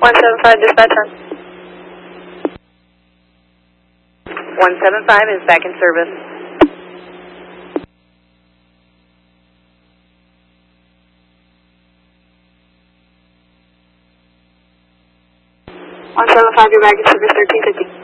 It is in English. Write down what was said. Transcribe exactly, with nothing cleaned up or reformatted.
one seven five dispatcher. one seven five is back in service. one seven five, you're back in service thirteen fifty.